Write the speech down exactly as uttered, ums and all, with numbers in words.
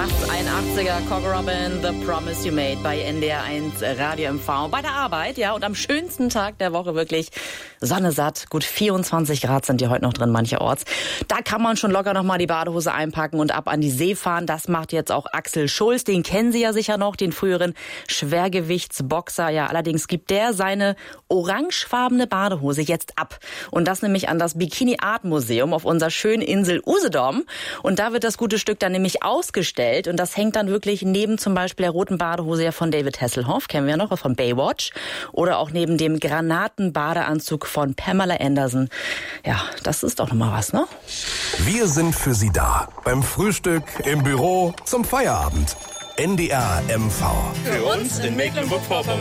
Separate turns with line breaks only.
Was ein achtziger, Cock Robin, The Promise You Made bei N D R eins Radio M V. Bei der Arbeit, ja, und am schönsten Tag der Woche wirklich Sonne satt. Gut vierundzwanzig Grad sind hier heute noch drin mancherorts. Da kann man schon locker nochmal die Badehose einpacken und ab an die See fahren. Das macht jetzt auch Axel Schulz. Den kennen Sie ja sicher noch, den früheren Schwergewichtsboxer. Ja, allerdings gibt der seine orangefarbene Badehose jetzt ab. Und das nämlich an das Bikini Art Museum auf unserer schönen Insel Usedom. Und da wird das gute Stück dann nämlich ausgestellt. Und das hängt dann wirklich neben zum Beispiel der roten Badehose ja von David Hasselhoff, kennen wir ja noch, von Baywatch. Oder auch neben dem Granatenbadeanzug von Pamela Anderson. Ja, das ist doch nochmal was, ne?
Wir sind für Sie da. Beim Frühstück, im Büro, zum Feierabend. N D R M V.
Für uns in Mecklenburg-Vorpommern.